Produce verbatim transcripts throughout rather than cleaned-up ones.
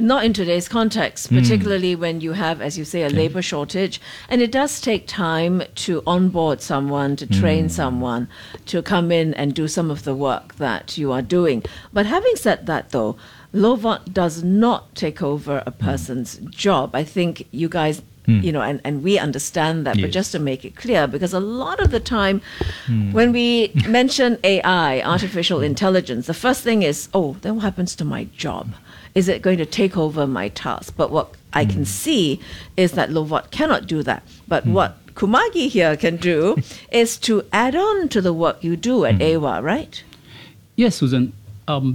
Not in today's context, particularly mm. when you have, as you say, a okay. labor shortage. And it does take time to onboard someone, to train mm. someone, to come in and do some of the work that you are doing. But having said that, though, Lovot does not take over a person's mm. job. I think you guys... Mm. You know, and, and we understand that, yes. but just to make it clear, because a lot of the time mm. when we mention A I, artificial intelligence, the first thing is, oh, then what happens to my job? Is it going to take over my task? But what I mm. can see is that Lovot cannot do that. But mm. what Kumagi here can do is to add on to the work you do at mm. A W A, right? Yes, Susan. Um,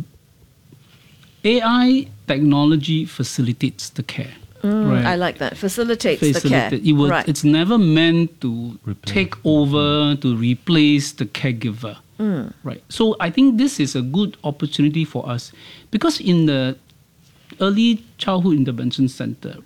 A I technology facilitates the care. Mm, right. I like that. Facilitates Facilitate. the care. It was, right. It's never meant to replace. take over, to replace the caregiver. Mm. Right. So I think this is a good opportunity for us, because in the Early Childhood Intervention Center,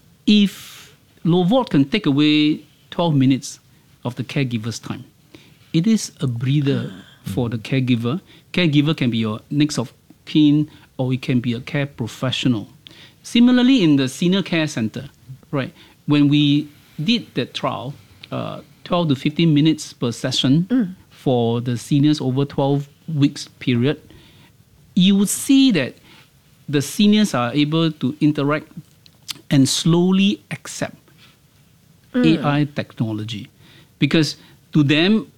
if Lovot can take away twelve minutes of the caregiver's time, it is a breather for the caregiver. Caregiver can be your next of kin, or it can be a care professional. Similarly, in the senior care center, right, when we did that trial, uh, twelve to fifteen minutes per session mm. for the seniors over twelve weeks period, you would see that the seniors are able to interact and slowly accept mm. A I technology. Because to them,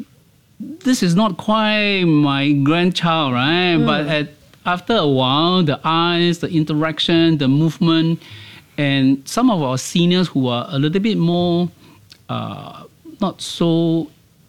this is not quite my grandchild, right? Mm. But at After a while, the eyes, the interaction, the movement, and some of our seniors who are a little bit more uh, not so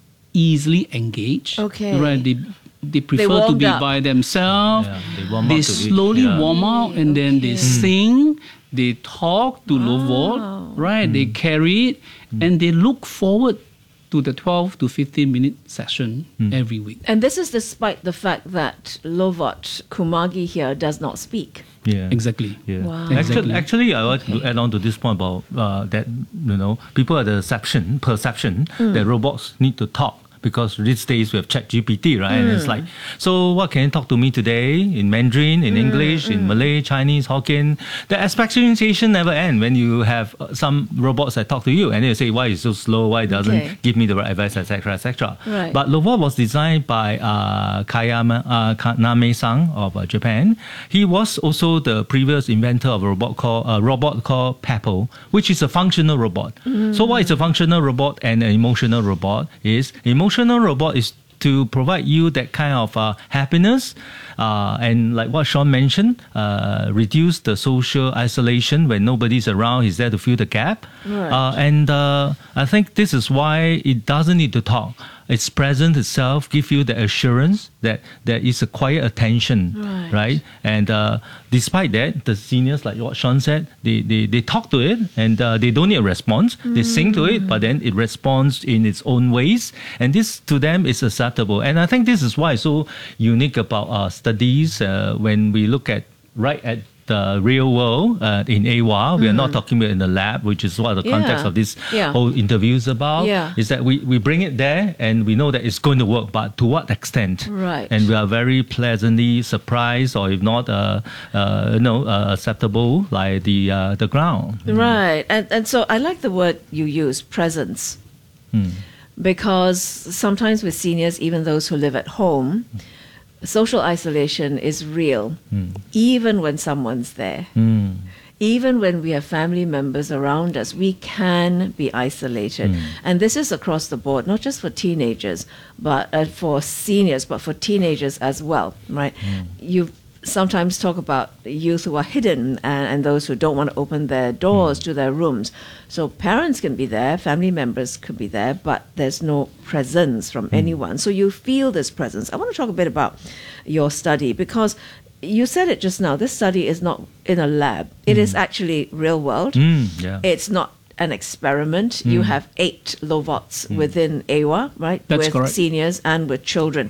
easily engaged, okay. right? They they prefer they to be up. by themselves. Yeah, they warm they up to slowly yeah. warm out, and okay. then they mm. sing. They talk to wow. Lovot, right? Mm. They carry it, mm. and they look forward to the twelve to fifteen minute session mm. every week. And this is despite the fact that Lovot, Kumagi here, does not speak. Yeah, exactly. Yeah. Wow. Actually, Exactly. actually, I want Okay. to add on to this point about uh, that, you know, people have the perception, perception mm. that robots need to talk. Because these days we have ChatGPT, right? Mm. And it's like, so what can you talk to me today in Mandarin, in mm, English, mm. in Malay, Chinese, Hokkien? The expectation never ends when you have uh, some robots that talk to you, and they say, why is it so slow? Why it doesn't Okay. give me the right advice, et cetera, et cetera. Right. But Lovot was designed by uh, Kayama uh, Kaname-san of uh, Japan. He was also the previous inventor of a robot called a uh, robot called Peppo, which is a functional robot. Mm. So what is a functional robot and an emotional robot is emotional Emotional robot is to provide you that kind of uh, happiness uh, and like what Sean mentioned, uh, reduce the social isolation when nobody's around. He's there to fill the gap. Right. Uh, and uh, I think this is why it doesn't need to talk. Its presence itself gives you the assurance that there is a quiet attention, right? right? And uh, despite that, the seniors, like what Sean said, they, they, they talk to it and uh, they don't need a response. Mm. They sing to it, but then it responds in its own ways. And this to them is acceptable. And I think this is why it's so unique about our studies uh, when we look at right at the real world uh, in A W A. We mm. are not talking about in the lab, which is what the yeah. context of this yeah. whole interview is about. Yeah. Is that we, we bring it there and we know that it's going to work, but to what extent? Right. And we are very pleasantly surprised, or if not, uh, uh, you know, uh, acceptable, like the uh, the ground. Right. And and so I like the word you use, presence, Mm. because sometimes with seniors, even those who live at home, social isolation is real, Mm. even when someone's there. Mm. Even when we have family members around us, we can be isolated. Mm. And this is across the board, not just for teenagers, but uh, for seniors, but for teenagers as well, right? Mm. You sometimes talk about youth who are hidden and, and those who don't want to open their doors mm. to their rooms. So parents can be there, family members could be there, but there's no presence from mm. anyone. So you feel this presence. I want to talk a bit about your study, because you said it just now, this study is not in a lab. It mm. is actually real world. Mm, yeah. It's not an experiment. Mm. You have eight Lovots mm. within A W A, right? That's with correct. Seniors and with children.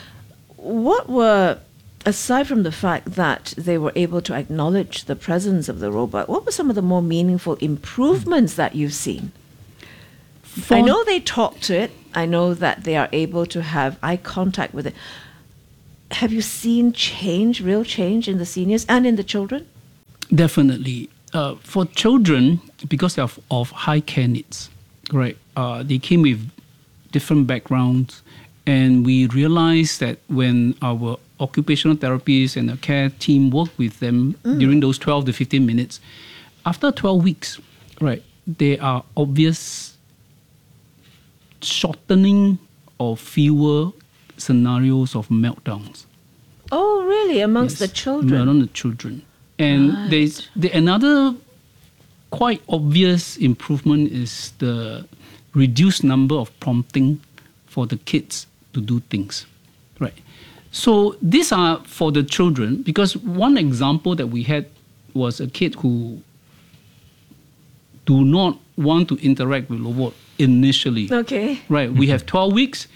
What were, aside from the fact that they were able to acknowledge the presence of the robot, what were some of the more meaningful improvements that you've seen? For I know they talk to it. I know that they are able to have eye contact with it. Have you seen change, real change in the seniors and in the children? Definitely. Uh, for children, because of, of high care needs, right? Uh, they came with different backgrounds, and we realized that when our occupational therapists and the care team work with them mm. during those twelve to fifteen minutes, after twelve weeks, right, there are obvious shortening or fewer scenarios of meltdowns. Oh, really? Amongst yes, the children? Among the children. And right. there's the, another quite obvious improvement is the reduced number of prompting for the kids to do things, right? So these are for the children, because one example that we had was a kid who do not want to interact with robot initially. Okay. Right. We have twelve weeks.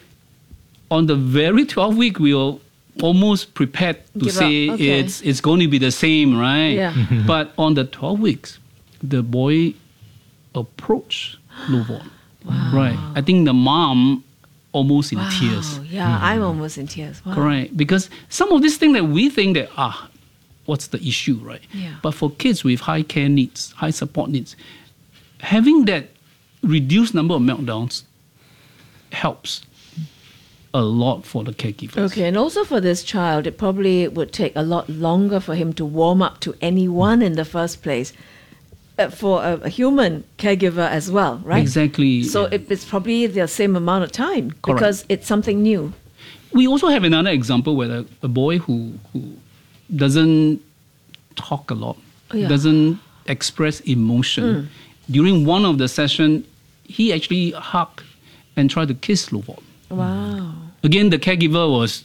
On the very twelfth week, we were almost prepared to Give say okay. it's it's going to be the same, right? Yeah. But on the twelve weeks, the boy approached robot. Wow. Right. I think the mom almost in wow. tears. Yeah, mm. I'm almost in tears. Wow. Correct. Because some of these things that we think that, ah, what's the issue, right? Yeah. But for kids with high care needs, high support needs, having that reduced number of meltdowns helps a lot for the caregivers. Okay, and also for this child, it probably would take a lot longer for him to warm up to anyone in the first place. Uh, for a, a human caregiver as well, right? Exactly. So it, it's probably the same amount of time Correct. Because it's something new. We also have another example where a, a boy who, who doesn't talk a lot, oh, yeah. doesn't express emotion. Mm. During one of the sessions, he actually hugged and tried to kiss robot. Wow. Again, the caregiver was,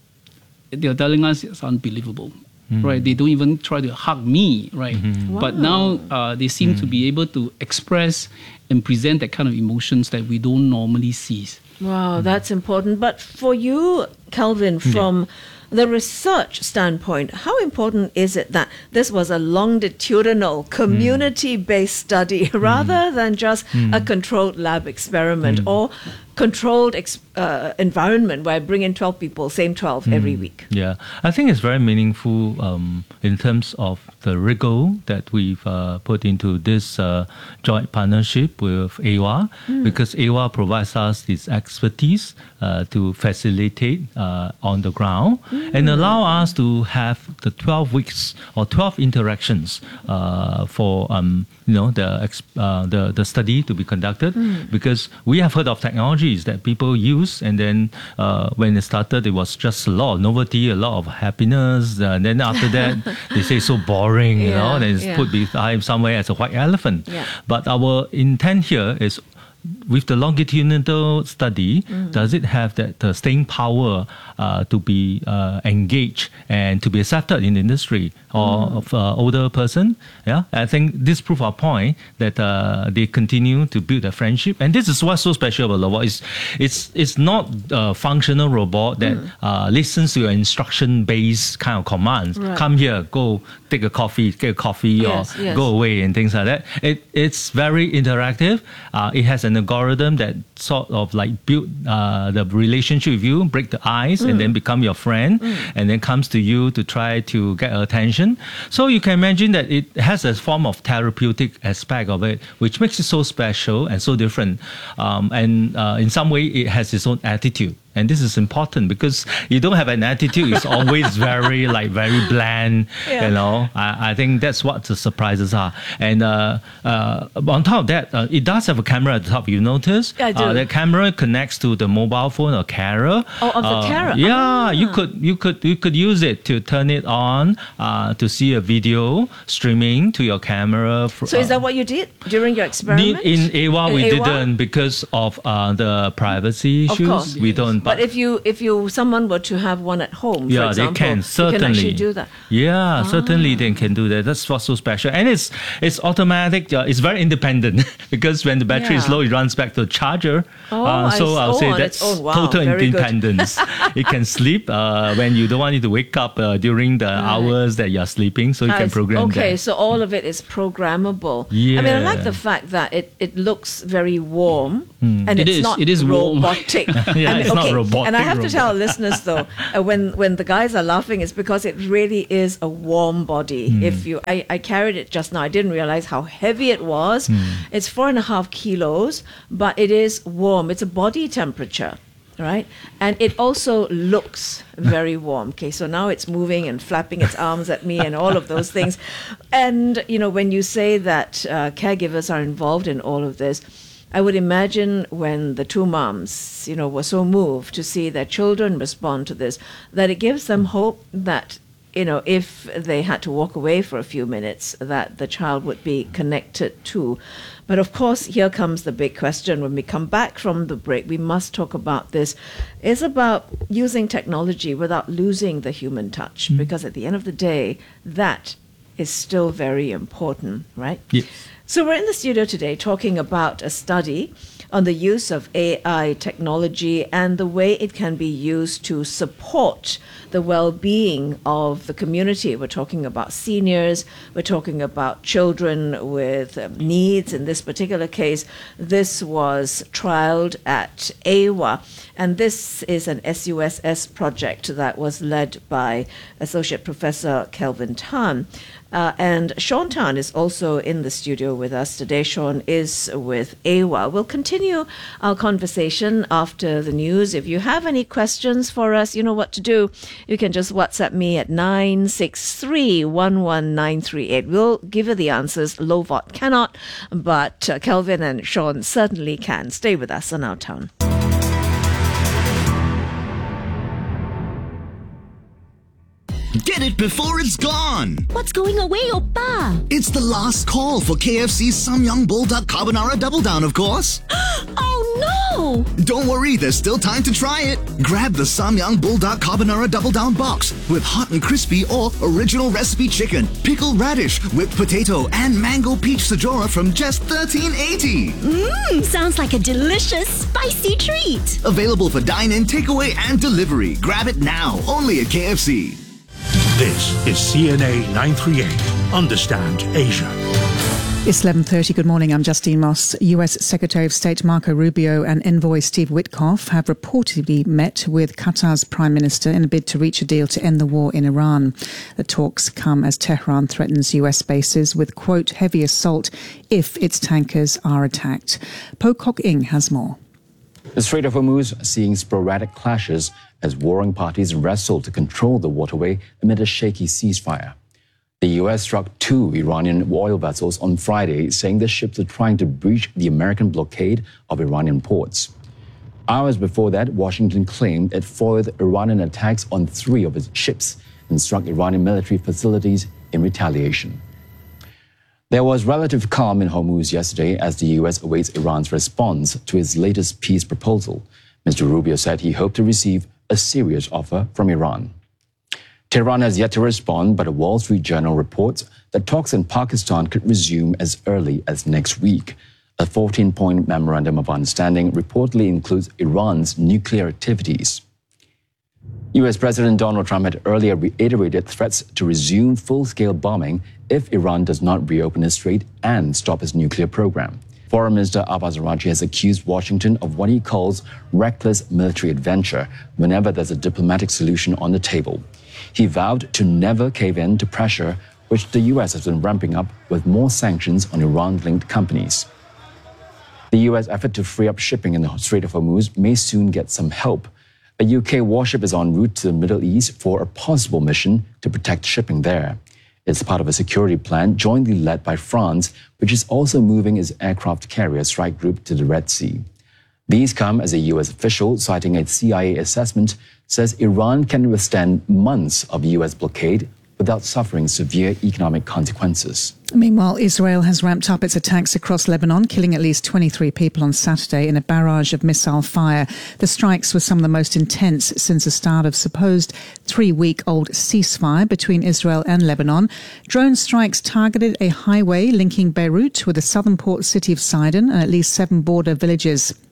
they're telling us it's unbelievable. Mm. Right, they don't even try to hug me, right? Mm-hmm. Wow. But now uh, they seem mm. to be able to express and present that kind of emotions that we don't normally see. Wow, mm. that's important. But for you, Kelvin, from yeah. the research standpoint, how important is it that this was a longitudinal, community-based study rather mm. than just mm. a controlled lab experiment mm. or controlled ex- uh, environment where I bring in twelve people, same twelve mm. every week? Yeah, I think it's very meaningful um, in terms of the rigor that we've uh, put into this uh, joint partnership with A W A, mm. because A W A provides us this expertise uh, to facilitate uh, on the ground mm. and allow us to have the twelve weeks or twelve interactions uh, for um, you know the, uh, the the study to be conducted, mm. because we have heard of technologies that people use, and then uh, when it started, it was just a lot of novelty, a lot of happiness, uh, and then after that, they say so boring, you yeah, know, and it's yeah. put behind somewhere as a white elephant. Yeah. But our intent here is, with the longitudinal study, mm. does it have that uh, staying power uh, to be uh, engaged and to be accepted in the industry or mm. of uh, older person? Yeah, I think this proves our point that uh, they continue to build a friendship, and this is what's so special about robot. It's it's it's not a functional robot that mm. uh, listens to your instruction-based kind of commands. Right. Come here, go take a coffee, get a coffee, yes, or yes. go away, and things like that. It it's very interactive. Uh, it has an algorithm that sort of like build uh, the relationship with you, break the ice, mm. and then become your friend, mm. and then comes to you to try to get attention. So you can imagine that it has a form of therapeutic aspect of it, which makes it so special and so different. Um, and uh, in some way, it has its own attitude. And this is important because you don't have an attitude. It's always very like very bland, yeah. you know. I, I think that's what the surprises are. And uh, uh, on top of that, uh, it does have a camera at the top. You notice? Yeah, I do. Uh, the camera connects to the mobile phone or carer. Oh, of the uh, carer. Yeah, ah. you could you could you could use it to turn it on uh, to see a video streaming to your camera. For, so is that what you did during your experiment? In A W A, in we A W A? didn't because of uh, the privacy issues. Of course. We don't. But, but if you if you someone were to have one at home, yeah, for example, they can certainly you can actually do that. Yeah, ah. certainly they can do that. That's what's so special, and it's it's automatic. Uh, it's very independent because when the battery yeah. is low, it runs back to the charger. Oh, uh, so I, I'll oh, say that's wow, total very independence. It can sleep uh, when you don't want it to wake up uh, during the right. hours that you're sleeping, so you I can program okay, that. so all of it is programmable. Yeah. I mean, I like the fact that it, it looks very warm, mm. and it it's is, not it is robotic. yeah, I mean, it's okay, not robotic and I have robot. to tell listeners though, uh, when when the guys are laughing, it's because it really is a warm body. Mm. If you, I, I carried it just now. I didn't realize how heavy it was. Mm. It's four and a half kilos, but it is warm. It's a body temperature. Right, and it also looks very warm. Okay, so now it's moving and flapping its arms at me and all of those things. And you know, when you say that uh, caregivers are involved in all of this, I would imagine when the two moms, you know, were so moved to see their children respond to this, that it gives them hope that, you know, if they had to walk away for a few minutes, that the child would be connected to. But of course, here comes the big question. When we come back from the break, we must talk about this. It's about using technology without losing the human touch, mm. because at the end of the day, that is still very important, right? Yes. So we're in the studio today talking about a study on the use of A I technology and the way it can be used to support the well-being of the community. We're talking about seniors, we're talking about children with um, needs. In this particular case, this was trialed at A W A, and this is an S U S S project that was led by Associate Professor Kelvin Tan. Uh, and Sean Tan is also in the studio with us today. Sean is with A W A. We'll continue our conversation after the news. If you have any questions for us, you know what to do. You can just WhatsApp me at nine six three, one one nine three eight. We'll give you the answers. Lovot cannot, but uh, Kelvin and Sean certainly can. Stay with us on Our Town. Get it before it's gone! What's going away, Oppa? It's the last call for K F C's Samyang Bulldog Carbonara Double Down, of course. Oh no! Don't worry, there's still time to try it. Grab the Samyang Bulldog Carbonara Double Down box with hot and crispy or original recipe chicken, pickled radish, whipped potato, and mango peach sajora from just thirteen eighty. Mmm, sounds like a delicious, spicy treat. Available for dine-in, takeaway, and delivery. Grab it now, only at K F C. This is C N A nine thirty-eight. Understand Asia. It's eleven thirty. Good morning. I'm Justine Moss. U S Secretary of State Marco Rubio and Envoy Steve Witkoff have reportedly met with Qatar's Prime Minister in a bid to reach a deal to end the war in Iran. The talks come as Tehran threatens U S bases with, quote, heavy assault if its tankers are attacked. Po Kok Ing has more. The Strait of Hormuz seeing sporadic clashes as warring parties wrestle to control the waterway amid a shaky ceasefire. The U S struck two Iranian oil vessels on Friday, saying the ships are trying to breach the American blockade of Iranian ports. Hours before that, Washington claimed it foiled Iranian attacks on three of its ships and struck Iranian military facilities in retaliation. There was relative calm in Hormuz yesterday as the U S awaits Iran's response to its latest peace proposal. Mister Rubio said he hoped to receive a serious offer from Iran. Tehran has yet to respond, but a Wall Street Journal reports that talks in Pakistan could resume as early as next week. A fourteen-point memorandum of understanding reportedly includes Iran's nuclear activities. U S President Donald Trump had earlier reiterated threats to resume full-scale bombing if Iran does not reopen the strait and stop its nuclear program. Foreign Minister Abbas Araghchi has accused Washington of what he calls reckless military adventure whenever there's a diplomatic solution on the table. He vowed to never cave in to pressure, which the U S has been ramping up with more sanctions on Iran-linked companies. The U S effort to free up shipping in the Strait of Hormuz may soon get some help. A U K warship is en route to the Middle East for a possible mission to protect shipping there. It's part of a security plan jointly led by France, which is also moving its aircraft carrier strike group to the Red Sea. These come as a U S official, citing a C I A assessment, says Iran can withstand months of U S blockade without suffering severe economic consequences. Meanwhile, Israel has ramped up its attacks across Lebanon, killing at least twenty-three people on Saturday in a barrage of missile fire. The strikes were some of the most intense since the start of supposed three-week-old ceasefire between Israel and Lebanon. Drone strikes targeted a highway linking Beirut with the southern port city of Sidon and at least seven border villages.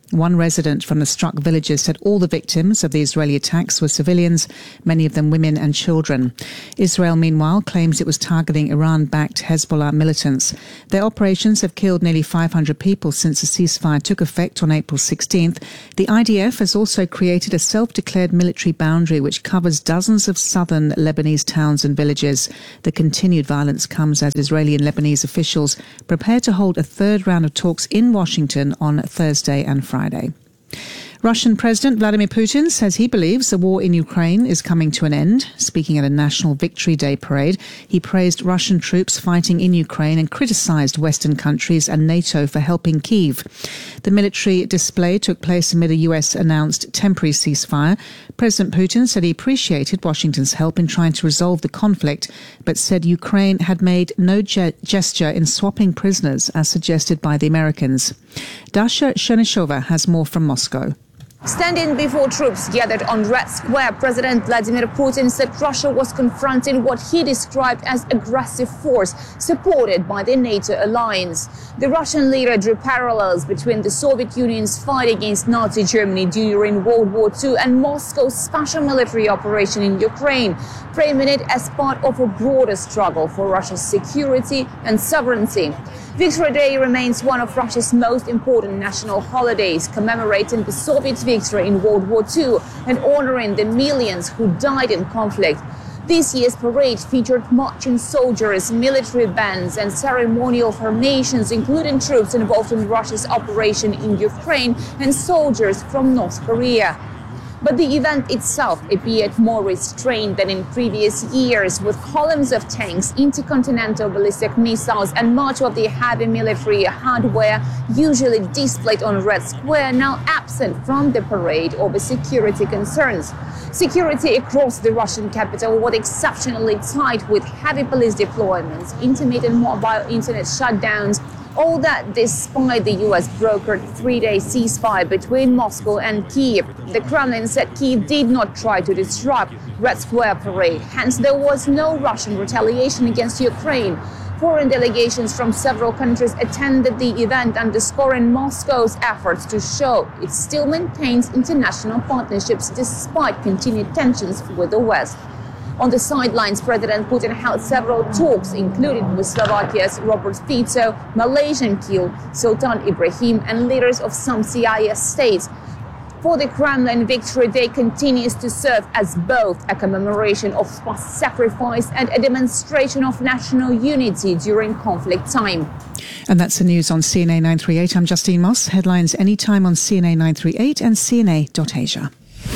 One resident from the struck villages said all the victims of the Israeli attacks were civilians, many of them women and children. Israel, meanwhile, claims it was targeting Iran-backed Hezbollah militants. Their operations have killed nearly five hundred people since the ceasefire took effect on April sixteenth. The I D F has also created a self-declared military boundary which covers dozens of southern Lebanese towns and villages. The continued violence comes as Israeli and Lebanese officials prepare to hold a third round of talks in Washington on Thursday and Friday. Friday. Russian President Vladimir Putin says he believes the war in Ukraine is coming to an end. Speaking at a National Victory Day parade, he praised Russian troops fighting in Ukraine and criticized Western countries and NATO for helping Kyiv. The military display took place amid a U S-announced temporary ceasefire. President Putin said he appreciated Washington's help in trying to resolve the conflict, but said Ukraine had made no ge- gesture in swapping prisoners as suggested by the Americans. Dasha Chernyshova has more from Moscow. Standing before troops gathered on Red Square, President Vladimir Putin said Russia was confronting what he described as aggressive force supported by the NATO alliance. The Russian leader drew parallels between the Soviet Union's fight against Nazi Germany during World War Two and Moscow's special military operation in Ukraine, framing it as part of a broader struggle for Russia's security and sovereignty. Victory Day remains one of Russia's most important national holidays, commemorating the Soviet victory in World War Two and honoring the millions who died in conflict. This year's parade featured marching soldiers, military bands and ceremonial formations, including troops involved in Russia's operation in Ukraine and soldiers from North Korea. But the event itself appeared more restrained than in previous years, with columns of tanks, intercontinental ballistic missiles and much of the heavy military hardware usually displayed on Red Square now absent from the parade over security concerns. Security across the Russian capital was exceptionally tight, with heavy police deployments, intermittent mobile internet shutdowns. All that despite the U S brokered three-day ceasefire between Moscow and Kyiv. The Kremlin said Kyiv did not try to disrupt Red Square parade, hence there was no Russian retaliation against Ukraine. Foreign delegations from several countries attended the event, underscoring Moscow's efforts to show it still maintains international partnerships despite continued tensions with the West. On the sidelines, President Putin held several talks, including with Slovakia's Robert Fico, Malaysian Keel, Sultan Ibrahim, and leaders of some C I S states. For the Kremlin, Victory Day continues to serve as both a commemoration of past sacrifice and a demonstration of national unity during conflict time. And that's the news on C N A nine thirty-eight. I'm Justine Moss. Headlines anytime on C N A nine thirty-eight and C N A dot Asia.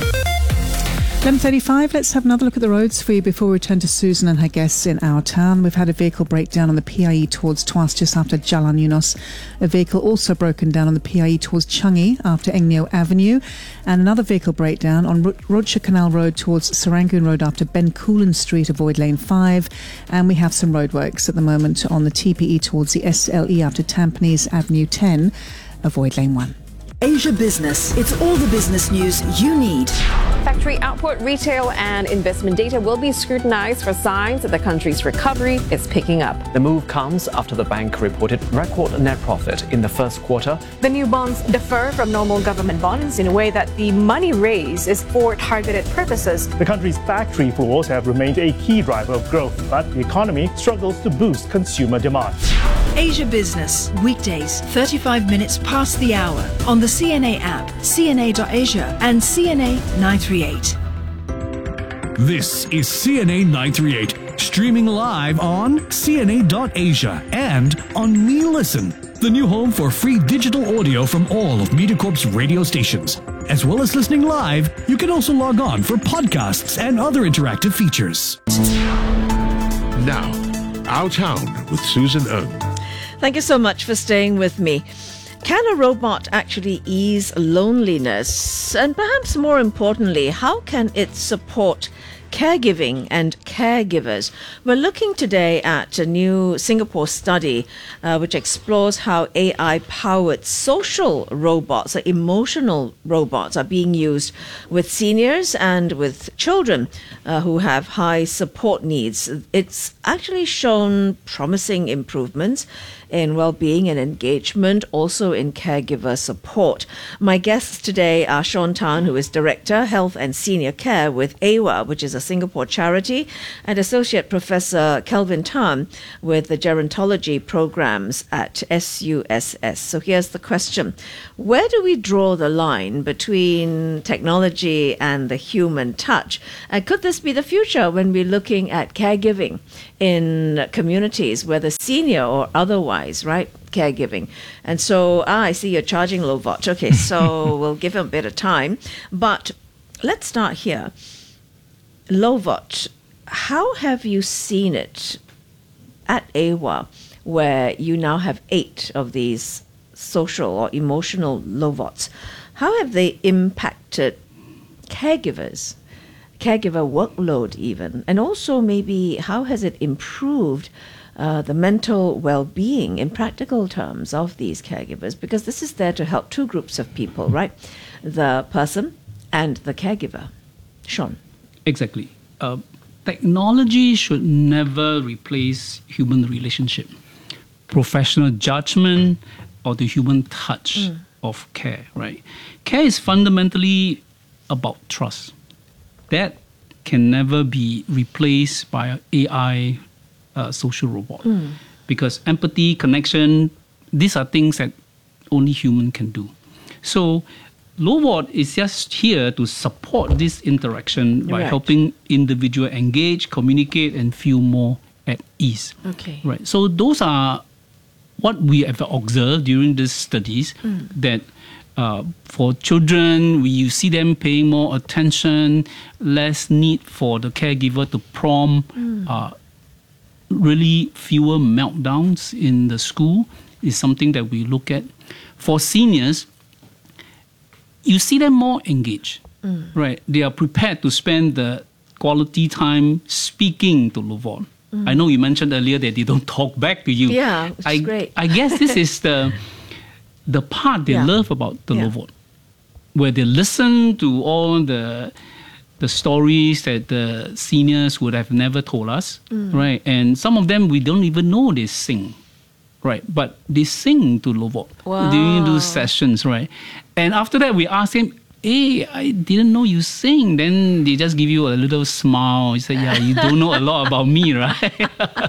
eleven thirty-five, let's have another look at the roads for you before we return to Susan and her guests in our town. We've had a vehicle breakdown on the P I E towards Tuas just after Jalan Yunos. A vehicle also broken down on the P I E towards Changi after Engneo Avenue. And another vehicle breakdown on Rocha Canal Road towards Serangoon Road after Bencoolen Street, avoid lane five. And we have some roadworks at the moment on the T P E towards the S L E after Tampines Avenue ten, avoid lane one. Asia Business. It's all the business news you need. Factory output, retail and investment data will be scrutinized for signs that the country's recovery is picking up. The move comes after the bank reported record net profit in the first quarter. The new bonds differ from normal government bonds in a way that the money raised is for targeted purposes. The country's factory floors have remained a key driver of growth, but the economy struggles to boost consumer demand. Asia Business, weekdays, thirty-five minutes past the hour on the C N A app, C N A dot Asia and C N A nine thirty-eight. This is C N A nine thirty-eight, streaming live on C N A dot Asia and on Me Listen, the new home for free digital audio from all of MediaCorp's radio stations. As well as listening live, you can also log on for podcasts and other interactive features. Now, Our Town with Susan Ng. Thank you so much for staying with me. Can a robot actually ease loneliness? And perhaps more importantly, how can it support caregiving and caregivers. We're looking today at a new Singapore study uh, which explores how A I-powered social robots, or emotional robots, are being used with seniors and with children uh, who have high support needs. It's actually shown promising improvements in well-being and engagement, also in caregiver support. My guests today are Sean Tan, who is Director, Health and Senior Care with A W A, which is a Singapore charity, and Associate Professor Kelvin Tan with the Gerontology Programs at S U S S. So here's the question. Where do we draw the line between technology and the human touch? And could this be the future when we're looking at caregiving in communities, whether senior or otherwise, right? Caregiving. And so, ah, I see you're charging Lovot. Okay, so we'll give him a bit of time. But let's start here. Lovot, how have you seen it at A W A, where you now have eight of these social or emotional Lovots? How have they impacted caregivers? Caregiver workload even, and also maybe how has it improved uh, the mental well-being in practical terms of these caregivers? Because this is there to help two groups of people, right? The person and the caregiver. Sean. Exactly. Uh, technology should never replace human relationship, professional judgment, or the human touch mm. of care, right? Care is fundamentally about trust. That can never be replaced by an A I uh, social robot. Mm. Because empathy, connection, these are things that only human can do. So Lovot is just here to support this interaction by right. helping individual engage, communicate, and feel more at ease. Okay. Right. So those are what we have observed during these studies, mm. that Uh, for children, we you see them paying more attention, less need for the caregiver to prompt, mm. uh, really fewer meltdowns in the school is something that we look at. For seniors, you see them more engaged, mm. right? They are prepared to spend the quality time speaking to Lovot. Mm. I know you mentioned earlier that they don't talk back to you. Yeah, which I, is great. I guess this is the... the part they yeah. love about the yeah. Lovot, where they listen to all the the stories that the seniors would have never told us, mm. right? And some of them we don't even know they sing, right? But they sing to Lovot wow. during those sessions, right? And after that, we ask him, hey, I didn't know you sing. Then they just give you a little smile. You say, yeah, you don't know a lot about me, right?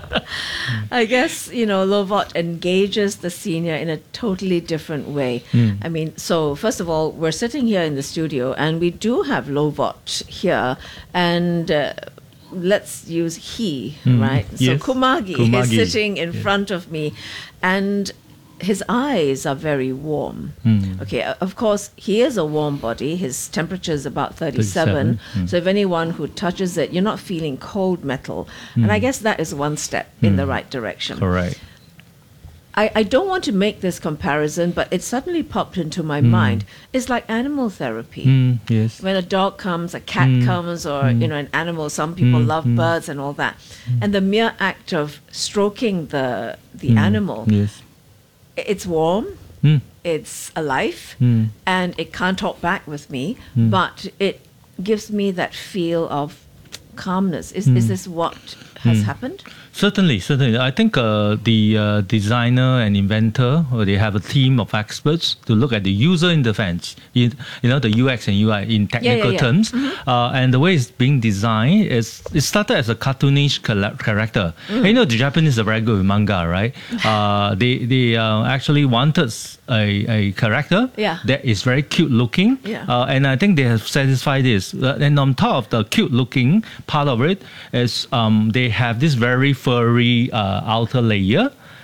I guess, you know, Lovot engages the senior in a totally different way. Mm. I mean, so first of all, we're sitting here in the studio and we do have Lovot here. And uh, let's use he, mm. right? Yes. So Kumagi, Kumagi is sitting in yeah. front of me. And his eyes are very warm. Mm. Okay, of course, he is a warm body. His temperature is about thirty-seven. thirty-seven. Mm. So if anyone who touches it, you're not feeling cold metal. Mm. And I guess that is one step in Mm. the right direction. Correct. I, I don't want to make this comparison, but it suddenly popped into my Mm. mind. It's like animal therapy. Mm, yes. When a dog comes, a cat Mm. comes, or Mm. you know, an animal. Some people Mm. love Mm. birds and all that. And the mere act of stroking the the Mm. animal, Yes. it's warm, Mm. it's alive, Mm. and it can't talk back with me, Mm. but it gives me that feel of calmness. Is Mm. is this what has Mm. happened? Certainly, certainly. I think uh, the uh, designer and inventor, or they have a team of experts to look at the user interface, you, you know, the U X and U I in technical yeah, yeah. terms. Mm-hmm. Uh, and the way it's being designed is, it started as a cartoonish col- character. Mm. And you know, the Japanese are very good with manga, right? Uh, they they uh, actually wanted a, a character Yeah. that is very cute looking. Yeah. Uh, and I think they have satisfied this. Uh, and on top of the cute looking part of it is um, they have this very furry uh, outer layer,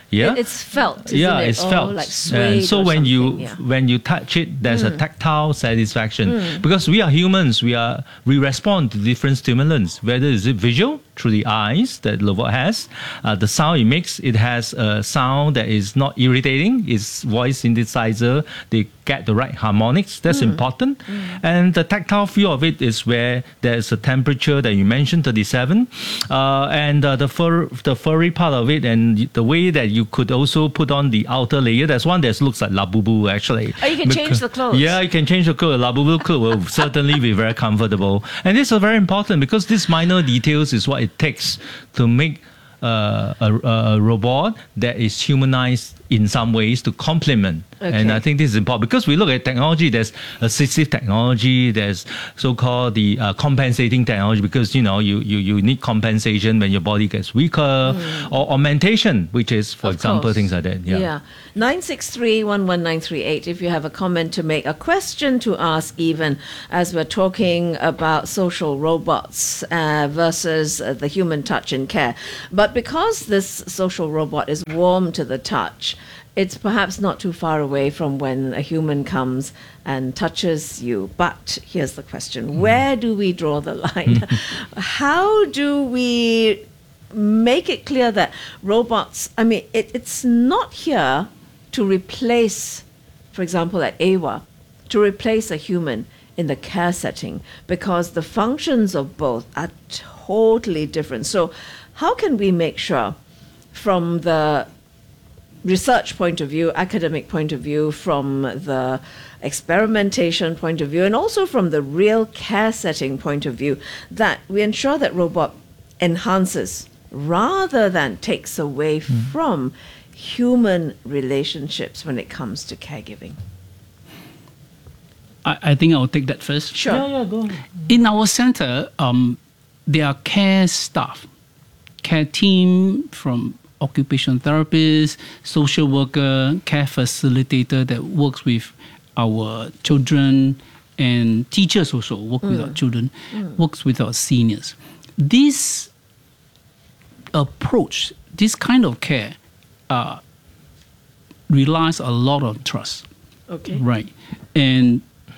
Yeah, It- it's felt. Isn't yeah, it? it's Or felt. like suede and so or when you something, yeah. when you touch it, there's a Mm. tactile satisfaction Mm. because we are humans. We are we respond to different stimulants. Whether is it visual through the eyes that Lovot has, uh, the sound it makes. It has a sound that is not irritating. It's voice synthesizer. They get the right harmonics. That's Mm. important. And the tactile feel of it is where there's a temperature that you mentioned, thirty-seven, uh, and uh, the fur, the furry part of it, and the way that you could also put on the outer layer. There's one that looks like Labubu actually. Oh, you can change the clothes. Yeah, you can change the clothes. Labubu clothes will certainly be very comfortable, and this is very important because these minor details is what it takes to make uh, a, a robot that is humanized in some ways to complement. Okay. And I think this is important because we look at technology, there's assistive technology, there's so-called the uh, compensating technology because, you know, you, you, you need compensation when your body gets weaker, Mm. or augmentation, which is, for Of example, course. things like that. Yeah. Yeah. nine six three, one one nine three eight if you have a comment to make, a question to ask even, as we're talking about social robots uh, versus uh, the human touch and care. But because this social robot is warm to the touch, it's perhaps not too far away from when a human comes and touches you. But here's the question. Where do we draw the line? How do we make it clear that robots, I mean, it, it's not here to replace, for example, at A W A, to replace a human in the care setting, because the functions of both are totally different. So how can we make sure from the research point of view, academic point of view, from the experimentation point of view, and also from the real care setting point of view, that we ensure that robot enhances rather than takes away from human relationships when it comes to caregiving? I, I think I'll take that first. Sure. Yeah, yeah, go. In our center, um, there are care staff, care team from occupational therapists, social worker, care facilitator that works with our children, and teachers also work with Mm. our children, Mm. works with our seniors. This approach, this kind of care, uh, relies a lot on trust. Okay. Right. And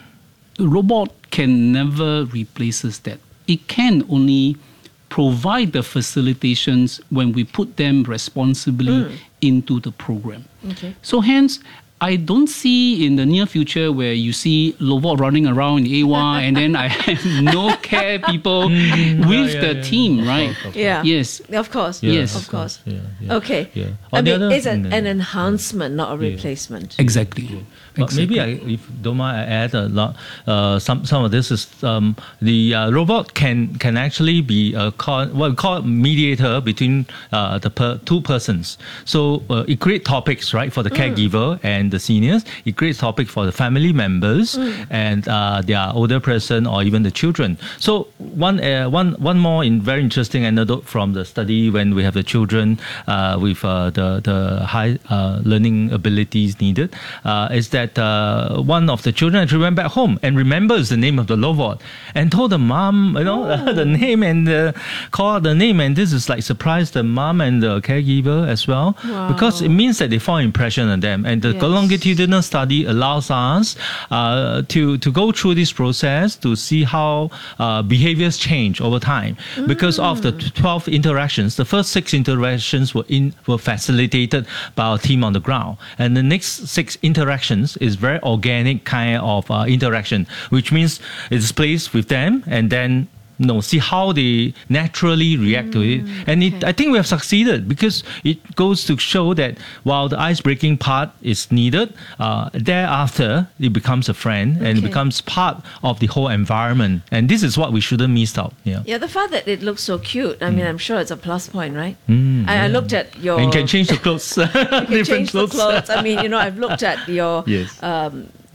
the robot can never replace that. It can only provide the facilitations when we put them responsibly Mm. into the program. Okay. So hence, I don't see in the near future where you see Lovot running around in A W A and then I have no care people with yeah, the yeah, team, yeah. right? Of course, of Yeah. Yes. Of course. Yeah, Yes. of Of course. Yeah, yeah. Okay. Yeah. I On the mean, other- it's an, mm, an enhancement, not a Yeah. replacement. Exactly. But maybe I, if don't mind, I add a lot. Uh, some some of this is um, the uh, robot can can actually be a call, what we call mediator between uh, the per, two persons. So uh, it creates topics, right, for the caregiver and the seniors. It creates topic for the family members Mm. and uh, their older person or even the children. So one uh, one one more in very interesting anecdote from the study when we have the children uh, with uh, the the high uh, learning abilities needed uh, is that uh, one of the children actually went back home and remembers the name of the robot and told the mom, you know, Oh. the name and uh, called the name, and this is like surprised the mom and the caregiver as well, Wow. because it means that they form impression on them, and the Yes. longitudinal study allows us uh, to to go through this process to see how uh, behaviors change over time. Because of the twelve interactions, the first six interactions were in were facilitated by our team on the ground, and the next six interactions is very organic kind of uh, interaction, which means it's placed with them and then you know, see how they naturally react to it. And it, I think we have succeeded because it goes to show that while the ice-breaking part is needed, uh, thereafter it becomes a friend and it Okay. becomes part of the whole environment. And this is what we shouldn't miss out. Yeah. Yeah, the fact that it looks so cute, I mean, I'm sure it's a plus point, right? Mm, I, I looked at your... And you can change the clothes. You can change the clothes. I mean, you know, I've looked at your Yes. um,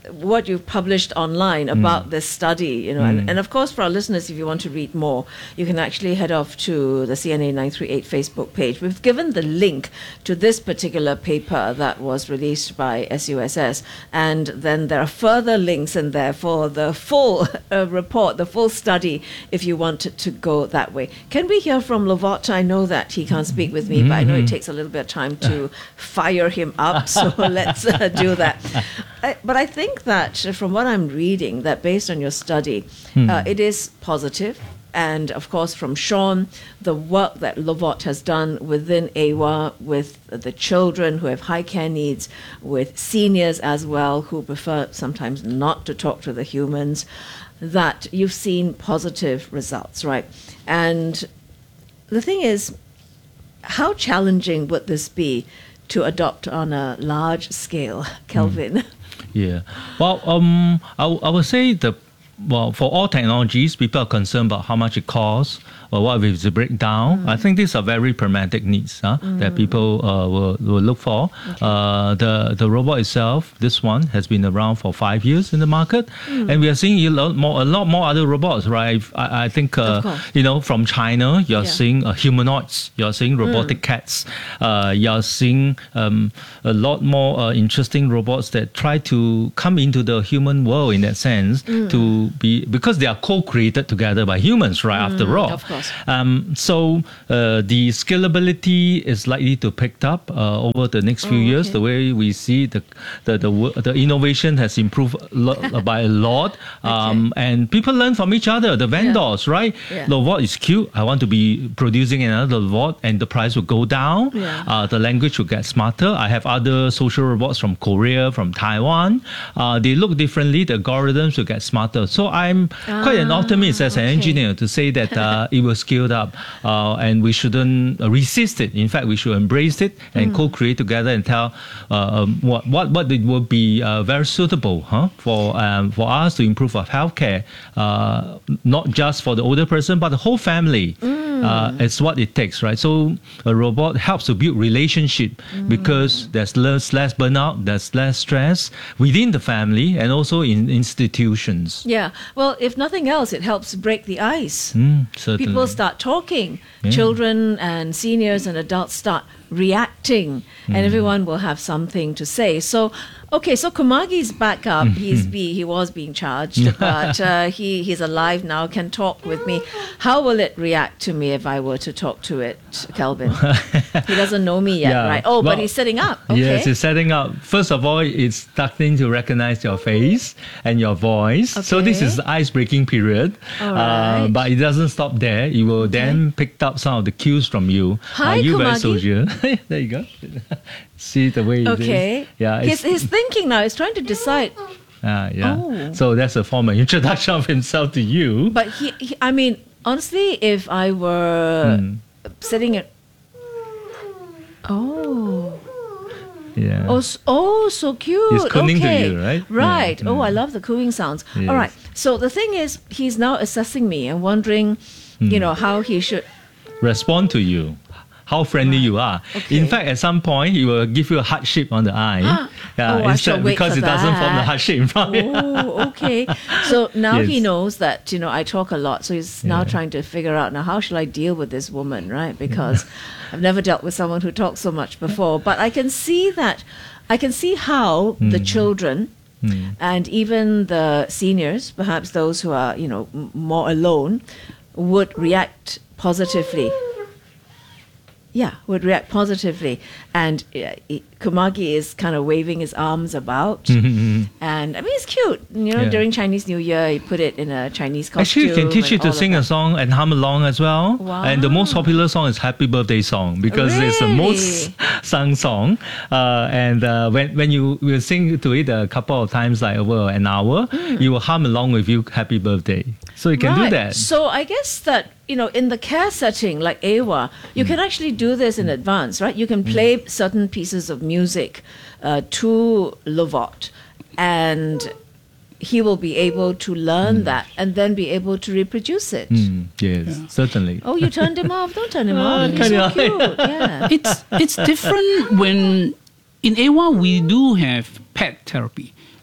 what you've published online about mm. this study, you know, mm. and, and of course for our listeners, if you want to read more, you can actually head off to the C N A nine three eight Facebook page. We've given the link to this particular paper that was released by S U S S, and then there are further links in there for the full uh, report, the full study, if you want to, to go that way. Can we hear from Lovot? I know that he can't speak with me, mm-hmm. but I know it takes a little bit of time to fire him up, so let's uh, do that. I, but I think that from what I'm reading, that based on your study, hmm. uh, it is positive. And of course, from Sean, the work that Lovot has done within A W A with the children who have high care needs, with seniors as well who prefer sometimes not to talk to the humans, that you've seen positive results, right? And the thing is, how challenging would this be to adopt on a large scale, Kelvin? Mm. Yeah. Well, um, I, I would say the well, for all technologies, people are concerned about how much it costs or what if it's a breakdown. Mm. I think these are very pragmatic needs huh, mm. that people uh, will, will look for. Okay. Uh, the the robot itself, this one, has been around for five years in the market, mm. and we are seeing a lot more, a lot more other robots, right? I, I think, uh, you know, from China, you're yeah. seeing uh, humanoids, you're seeing robotic mm. cats, uh, you're seeing um, a lot more uh, interesting robots that try to come into the human world in that sense mm. to be, because they are co-created together by humans, right? Mm, after all, of course. Um, so uh, the scalability is likely to pick up uh, over the next few oh, years. Okay. The way we see the the the, the innovation has improved lo- by a lot, um, okay. and people learn from each other. The vendors, yeah. right? Yeah. Lovot is cute. I want to be producing another Lovot, and the price will go down. Yeah. Uh, the language will get smarter. I have other social robots from Korea, from Taiwan. Uh, they look differently. The algorithms will get smarter. So I'm ah, quite an optimist as okay. an engineer to say that uh, it will scale up uh, and we shouldn't resist it. In fact, we should embrace it and mm. co-create together and tell uh, um, what what what it will be uh, very suitable huh, for um, for us to improve our healthcare, uh, not just for the older person but the whole family. Mm. Uh, it's what it takes, right? So a robot helps to build relationship mm. because there's less less burnout, there's less stress within the family and also in institutions. Yeah. Well, if nothing else, it helps break the ice. Mm, People start talking. Yeah. Children and seniors and adults start reacting, mm. and everyone will have something to say. So, okay, so Kumagi's back up. Mm-hmm. He's be he was being charged, but uh, he he's alive now. Can talk with me. How will it react to me if I were to talk to it, Kelvin? He doesn't know me yet, yeah. right? Oh, well, but he's sitting up. Okay. Yes, he's setting up. First of all, it's starting to recognize your face and your voice. Okay. So this is the ice-breaking period. All right. Uh, but it doesn't stop there. It will okay. then pick up some of the cues from you. Hi, Are you Kumagi. very social? There you go. See the way. Okay. Is. Yeah. He's, he's thinking now. He's trying to decide. Uh, yeah. Oh. So that's a formal introduction of himself to you. But he, he I mean, honestly, if I were mm. sitting at. Oh. Yeah. Oh, oh, so cute. He's cooing okay. to you, right? Right. Yeah. Oh, mm. I love the cooing sounds. Yes. All right. So the thing is, he's now assessing me and wondering, mm. you know, how he should respond to you. How friendly right. you are. Okay. In fact, at some point, he will give you a heart shape on the eye. Ah. Yeah, oh, instead, I shall wait because for it that. doesn't form the heart shape in front of you. Oh, okay. So now yes. he knows that, you know, I talk a lot. So he's now yeah. trying to figure out, now, how shall I deal with this woman, right? Because I've never dealt with someone who talks so much before. But I can see that, I can see how mm. the children mm. and even the seniors, perhaps those who are, you know, m- more alone, would react positively. Yeah, would react positively. And uh, Kumagi is kind of waving his arms about. Mm-hmm. And I mean, it's cute. You know, yeah. during Chinese New Year, he put it in a Chinese costume. Actually, you can teach you to sing a song and hum along as well. Wow. And the most popular song is Happy Birthday Song because really? It's the most sung song. Uh, and uh, when, when you will sing to it a couple of times, like over an hour, mm. you will hum along with you Happy Birthday. So you can right. do that. So I guess that, you know, in the care setting like A W A, you mm. can actually do this in advance, right? You can play mm. certain pieces of music uh, to Lovot, and he will be able to learn mm. that and then be able to reproduce it. Mm. Yes, yeah. certainly. Oh, you turned him off? Don't turn him off. He's so cute. Yeah. It's, it's different when in A W A we do have pet therapy.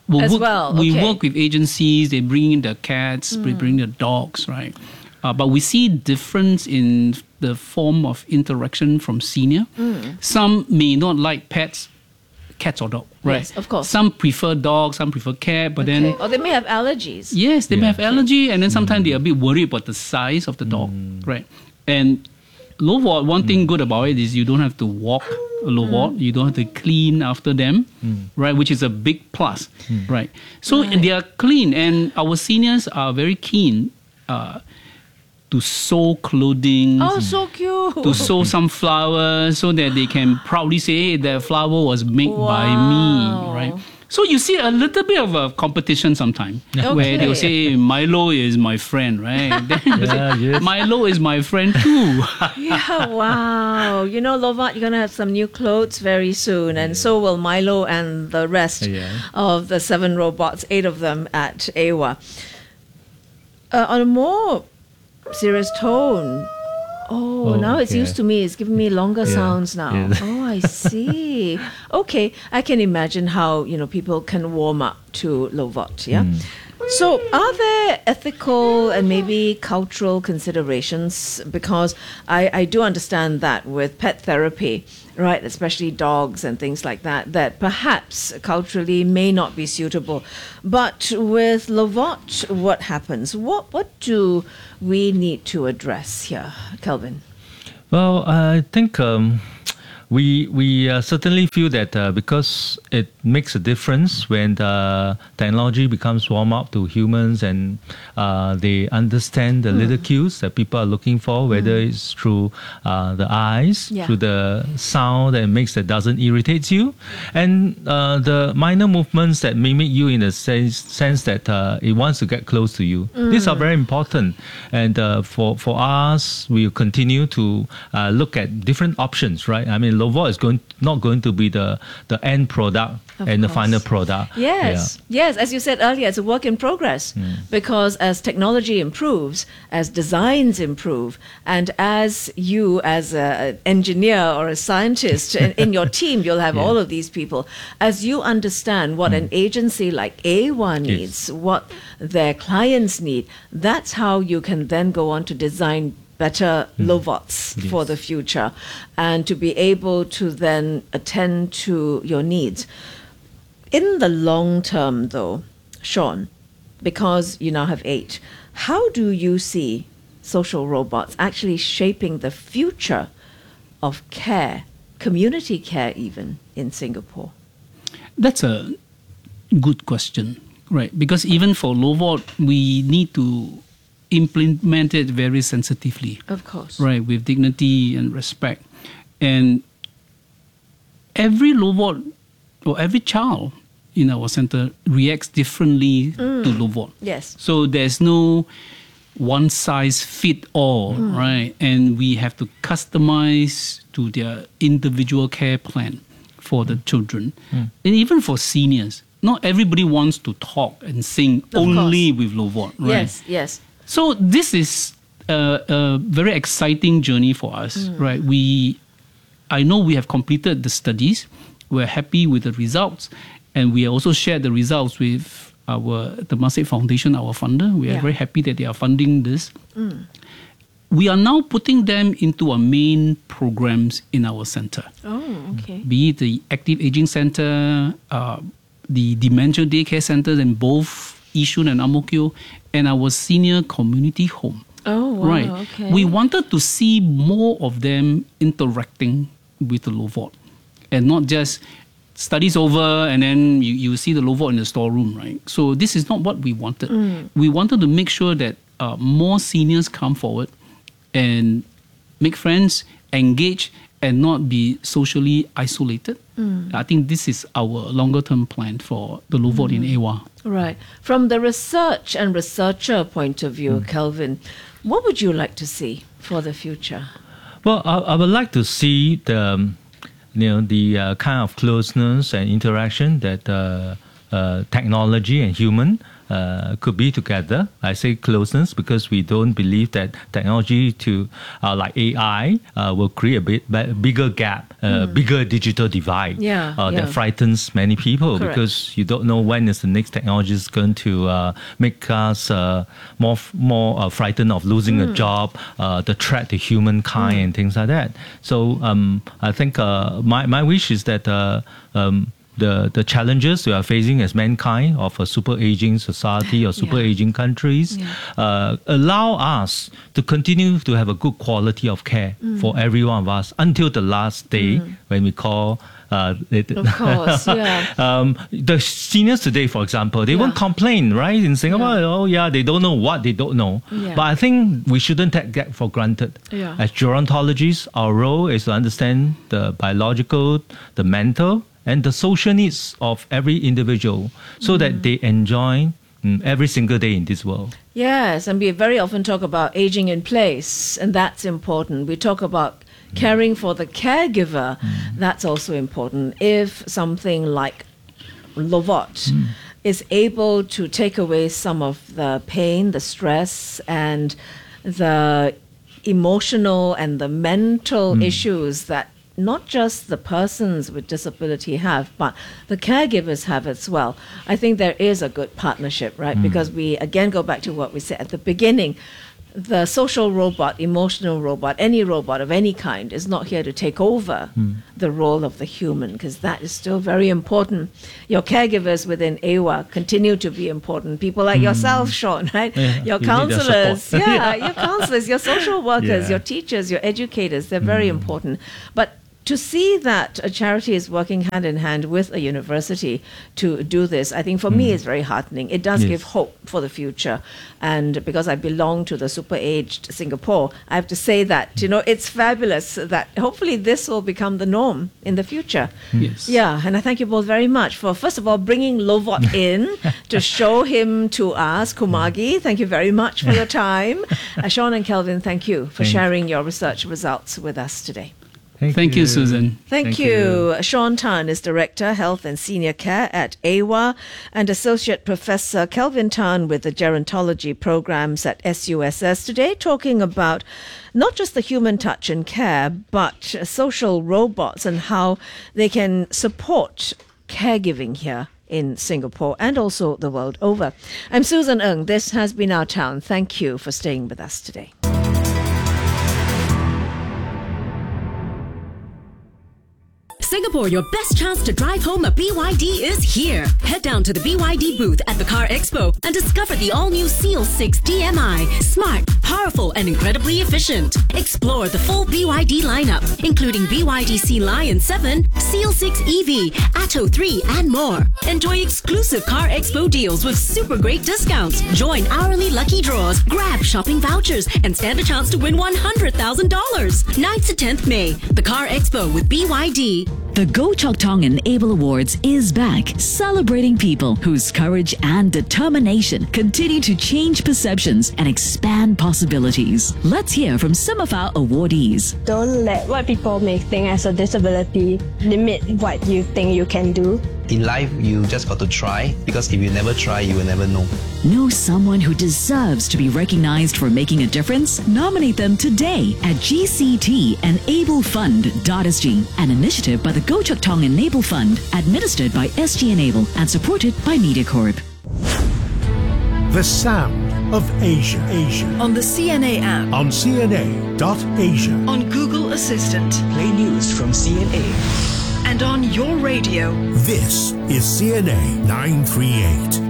we'll As work, well, we okay. work with agencies. They bring in the cats, they bring the dogs, right? Uh, but we see difference in the form of interaction from senior. Mm. Some may not like pets, cats or dog, right? Yes, of course. Some prefer dog, some prefer cat, but then Okay. Or they may have allergies. yes, they may Yeah. have allergy, and then sometimes they're a bit worried about the size of the dog, right? And low wart, one thing good about it is you don't have to walk a low wart, you don't have to clean after them, right? Which is a big plus, right? So Right. they are clean, and our seniors are very keen uh, to sew clothing. Oh, so cute. To sew some flowers so that they can proudly say, hey, that flower was made by me, right? So you see a little bit of a competition sometimes where they'll say, Milo is my friend, right? Then they'll Yeah, say, yes. Milo is my friend too. Yeah, wow. You know, Lovat, you're going to have some new clothes very soon, and so will Milo and the rest Yeah. of the seven robots, eight of them at A W A. Uh, on a more serious tone, oh, Oh, now it's yeah. used to me. It's giving me longer Yeah. sounds now. Yeah. Oh, I see. Okay, I can imagine how, you know, people can warm up to Lovat, yeah? Hmm. So, are there ethical and maybe cultural considerations? Because I, I do understand that with pet therapy, right, especially dogs and things like that, that perhaps culturally may not be suitable. But with Lovat, what happens? What what do we need to address here, Kelvin? Well, I think um, we we uh, certainly feel that uh, because it makes a difference when the technology becomes warm up to humans and uh, they understand the Mm. little cues that people are looking for, whether it's through uh, the eyes, Yeah. through the sound that makes that doesn't irritate you, and uh, the minor movements that mimic you in the sense, sense that uh, it wants to get close to you. These are Mm. very important, and uh, for for us, we will continue to uh, look at different options. Right? I mean, Lovat is going not going to be the the end product Of and the course. final product. Yes, yes. As you said earlier, it's a work in progress because as technology improves, as designs improve, and as you, as a- an engineer or a scientist in, in your team, you'll have Yeah. all of these people. As you understand what an agency like A W A needs, what their clients need, that's how you can then go on to design better Lovots for the future and to be able to then attend to your needs. In the long term, though, Sean, because you now have eight, how do you see social robots actually shaping the future of care, community care even, in Singapore? That's a good question, right? Because even for Lovat, we need to implement it very sensitively. Of course. Right, with dignity and respect. And every Lovat or every child in our center reacts differently Mm. to Lovat. Yes. So there's no one size fit all, Mm. right? And we have to customize to their individual care plan for the children. Mm. And even for seniors. Not everybody wants to talk and sing Of only with Lovat, right? Yes, yes. So this is a, a very exciting journey for us, Mm. right? We, I know we have completed the studies. We're happy with the results, and we also shared the results with our Temasek Foundation, our funder. We are Yeah. very happy that they are funding this. Mm. We are now putting them into our main programs in our center, Oh, okay. be it the Active Aging Center, uh, the Dementia Daycare Centers in both Yishun and Ang Mo Kio, and our senior community home. Oh, wow, right. okay. We wanted to see more of them interacting with the Lovat and not just studies over and then you, you see the Lovat in the storeroom, right? So this is not what we wanted. Mm. We wanted to make sure that uh, more seniors come forward and make friends, engage, and not be socially isolated. Mm. I think this is our longer term plan for the Lovat in A W A. Right. From the research and researcher point of view, Kelvin, what would you like to see for the future? Well, I, I would like to see the, um, you know, the uh, kind of closeness and interaction that uh, uh, technology and human uh, could be together. I say closeness because we don't believe that technology to uh, like A I uh, will create a bit b- bigger gap, uh, mm. bigger digital divide yeah, uh, yeah. that frightens many people. Correct. Because you don't know when is the next technology is going to uh, make us uh, more more uh, frightened of losing mm. a job, uh, the threat to humankind mm. and things like that. So um, I think uh, my my wish is that uh, um, the the challenges we are facing as mankind of a super aging society or super yeah. aging countries yeah. uh, allow us to continue to have a good quality of care mm. for every one of us until the last day mm. when we call. Uh, it, of course, yeah. um, the seniors today, for example, they yeah. won't complain, right? In Singapore, yeah. oh yeah, they don't know what they don't know. Yeah. But I think we shouldn't take that for granted. Yeah. As gerontologists, our role is to understand the biological, the mental, and the social needs of every individual so mm. that they enjoy mm, every single day in this world. Yes, and we very often talk about aging in place, and that's important. We talk about caring for the caregiver, mm. that's also important. If something like Lovot mm. is able to take away some of the pain, the stress, and the emotional and the mental mm. issues that not just the persons with disability have, but the caregivers have as well, I think there is a good partnership, right? Mm. Because we, again, go back to what we said at the beginning. The social robot, emotional robot, any robot of any kind is not here to take over mm. the role of the human, because that is still very important. Your caregivers within A W A continue to be important. People like mm. yourself, Sean, right? Yeah, your you counselors, yeah, your counselors, your social workers, yeah. your teachers, your educators, they're very mm. important. But to see that a charity is working hand in hand with a university to do this, I think for mm. me is very heartening. It does yes. give hope for the future. And because I belong to the super aged Singapore, I have to say that, you know, it's fabulous that hopefully this will become the norm in the future. Yes. Yeah, and I thank you both very much for, first of all, bringing Lovot in to show him to us. Kumagi, thank you very much for your time. Uh, Sean and Kelvin, thank you for Thanks. sharing your research results with us today. Thank, Thank you. you, Susan. Thank, Thank you. you. Sean Tan is Director, Health and Senior Care at A W A, and Associate Professor Kelvin Tan with the Gerontology Programs at S U S S today, talking about not just the human touch and care, but social robots and how they can support caregiving here in Singapore and also the world over. I'm Susan Ng. This has been Our Town. Thank you for staying with us today. Singapore, your best chance to drive home a B Y D is here. Head down to the B Y D booth at the Car Expo and discover the all-new Seal six D M I. Smart, powerful, and incredibly efficient. Explore the full B Y D lineup, including B Y D Sea Lion seven, Seal six E V, Atto three, and more. Enjoy exclusive Car Expo deals with super great discounts. Join hourly lucky draws, grab shopping vouchers, and stand a chance to win one hundred thousand dollars. ninth to tenth May, the Car Expo with B Y D. The Go Chok Tong Enable Awards is back, celebrating people whose courage and determination continue to change perceptions and expand possibilities. Let's hear from some of our awardees. Don't let what people may think as a disability limit what you think you can do. In life, you just got to try, because if you never try, you will never know. Know someone who deserves to be recognized for making a difference? Nominate them today at G C T Enable Fund dot S G, an initiative by the Go Chok Tong Enable Fund, administered by S G Enable and supported by MediaCorp. The sound of Asia. Asia. On the C N A app. On C N A dot Asia. On Google Assistant. Play news from C N A. And on your radio. This is C N A nine thirty-eight.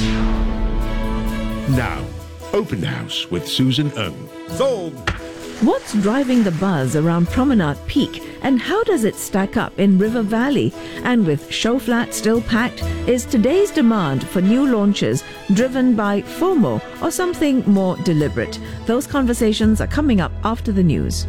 Now, Open House with Susan Ng. Sold! What's driving the buzz around Promenade Peak, and how does it stack up in River Valley? And with show flat still packed, is today's demand for new launches driven by FOMO or something more deliberate? Those conversations are coming up after the news.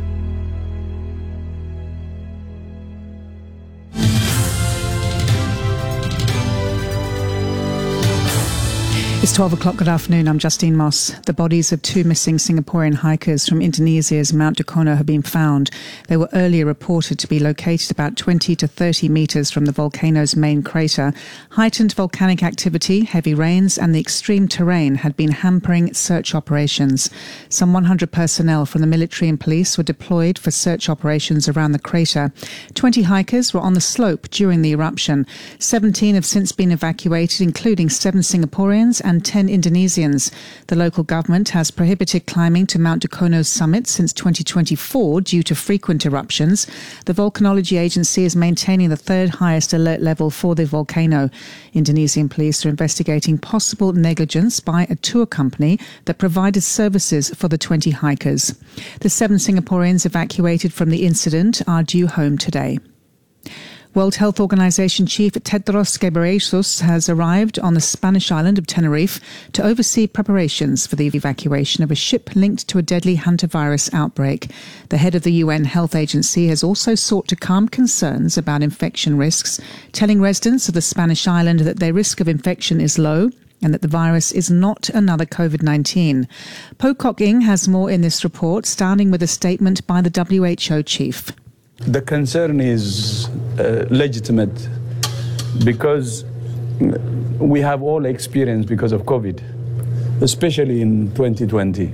It's twelve o'clock. Good afternoon. I'm Justine Moss. The bodies of two missing Singaporean hikers from Indonesia's Mount Dukono have been found. They were earlier reported to be located about twenty to thirty metres from the volcano's main crater. Heightened volcanic activity, heavy rains and the extreme terrain had been hampering search operations. Some one hundred personnel from the military and police were deployed for search operations around the crater. twenty hikers were on the slope during the eruption. seventeen have since been evacuated, including seven Singaporeans and ten Indonesians. The local government has prohibited climbing to Mount Dukono's summit since twenty twenty-four due to frequent eruptions. The Volcanology Agency is maintaining the third highest alert level for the volcano. Indonesian police are investigating possible negligence by a tour company that provided services for the twenty hikers. The seven Singaporeans evacuated from the incident are due home today. World Health Organization Chief Tedros Ghebreyesus has arrived on the Spanish island of Tenerife to oversee preparations for the evacuation of a ship linked to a deadly hantavirus outbreak. The head of the U N Health Agency has also sought to calm concerns about infection risks, telling residents of the Spanish island that their risk of infection is low and that the virus is not another COVID nineteen. Po Kok Ing has more in this report, starting with a statement by the W H O chief. The concern is uh, legitimate because we have all experienced because of COVID, especially in twenty twenty.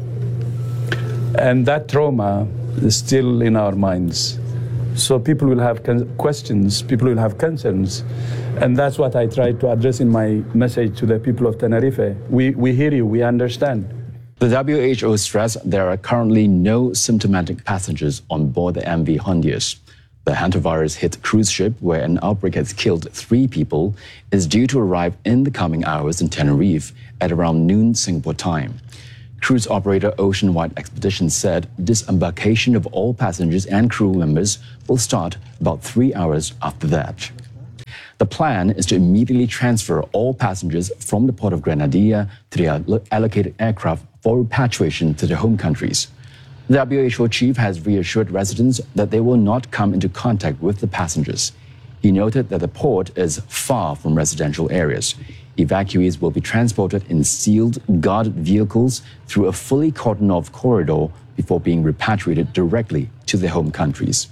And that trauma is still in our minds. So people will have con- questions, people will have concerns. And that's what I tried to address in my message to the people of Tenerife. We, we hear you, we understand. The W H O stressed there are currently no symptomatic passengers on board the M V Hondius. The hantavirus hit cruise ship, where an outbreak has killed three people, is due to arrive in the coming hours in Tenerife at around noon Singapore time. Cruise operator Ocean Wide Expeditions said disembarkation of all passengers and crew members will start about three hours after that. The plan is to immediately transfer all passengers from the port of Grenadilla to the allocated aircraft for repatriation to their home countries. The W H O chief has reassured residents that they will not come into contact with the passengers. He noted that the port is far from residential areas. Evacuees will be transported in sealed, guarded vehicles through a fully cordoned-off corridor before being repatriated directly to their home countries.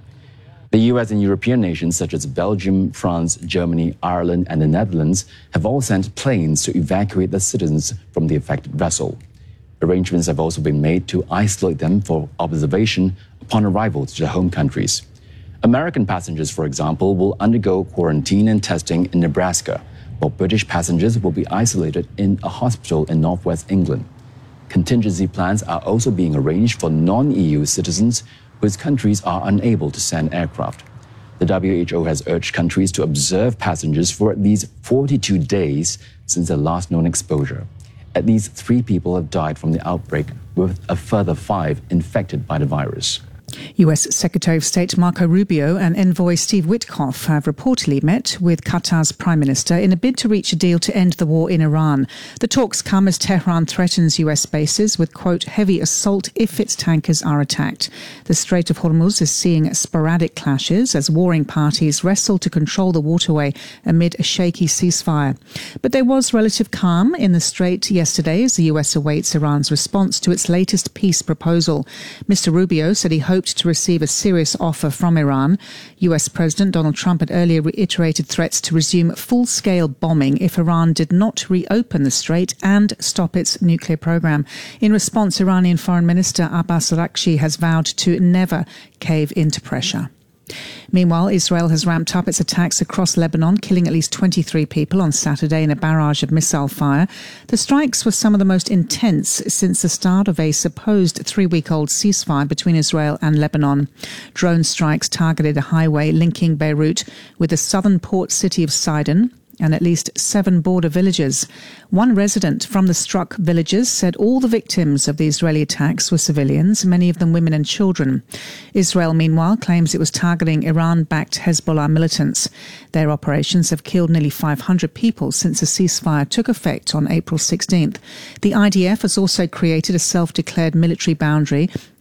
The U S and European nations such as Belgium, France, Germany, Ireland, and the Netherlands have all sent planes to evacuate the citizens from the affected vessel. Arrangements have also been made to isolate them for observation upon arrival to their home countries. American passengers, for example, will undergo quarantine and testing in Nebraska, while British passengers will be isolated in a hospital in northwest England. Contingency plans are also being arranged for non-E U citizens whose countries are unable to send aircraft. The W H O has urged countries to observe passengers for at least forty-two days since their last known exposure. At least three people have died from the outbreak, with a further five infected by the virus. U S Secretary of State Marco Rubio and envoy Steve Witkoff have reportedly met with Qatar's Prime Minister in a bid to reach a deal to end the war in Iran. The talks come as Tehran threatens U S bases with, quote, heavy assault if its tankers are attacked. The Strait of Hormuz is seeing sporadic clashes as warring parties wrestle to control the waterway amid a shaky ceasefire. But there was relative calm in the strait yesterday as the U S awaits Iran's response to its latest peace proposal. Mister Rubio said he hoped to receive a serious offer from Iran. U S President Donald Trump had earlier reiterated threats to resume full-scale bombing if Iran did not reopen the strait and stop its nuclear program. In response, Iranian Foreign Minister Abbas Araghchi has vowed to never cave into pressure. Meanwhile, Israel has ramped up its attacks across Lebanon, killing at least twenty-three people on Saturday in a barrage of missile fire. The strikes were some of the most intense since the start of a supposed three-week-old ceasefire between Israel and Lebanon. Drone strikes targeted a highway linking Beirut with the southern port city of Sidon and at least seven border villages. One resident from the struck villages said all the victims of the Israeli attacks were civilians, many of them women and children. Israel, meanwhile, claims it was targeting Iran-backed Hezbollah militants. Their operations have killed nearly five hundred people since the ceasefire took effect on April sixteenth. The I D F has also created a self-declared military boundary